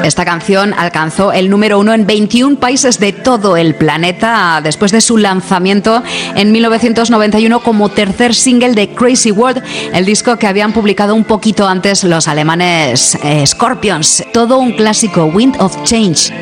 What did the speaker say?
Esta canción alcanzó el número 1 en 21 países de todo el planeta después de su lanzamiento en 1991 como tercer single de Crazy World, el disco que habían publicado un poquito antes los alemanes Scorpions. Todo un clásico, Wind of Change.